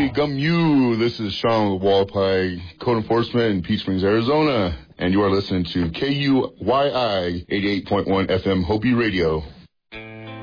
Gum You. This is Sean with Wallapai Code Enforcement in Peach Springs, Arizona. And you are listening to KUYI 88.1 FM Hopi Radio.